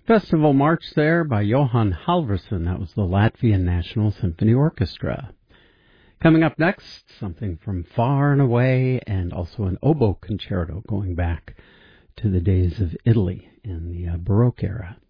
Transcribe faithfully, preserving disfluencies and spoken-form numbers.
Festival March there by Johan Halvorsen. That was the Latvian National Symphony Orchestra. Coming up next, something from far and away, and also an oboe concerto going back to the days of Italy in the uh, Baroque era.